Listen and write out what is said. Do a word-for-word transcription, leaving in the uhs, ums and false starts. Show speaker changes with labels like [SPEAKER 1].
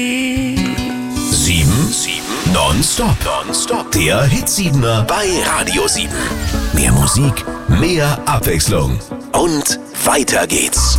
[SPEAKER 1] sieben, sieben, nonstop, nonstop. Der Hitsiebener bei Radio sieben. Mehr Musik, mehr Abwechslung und weiter geht's.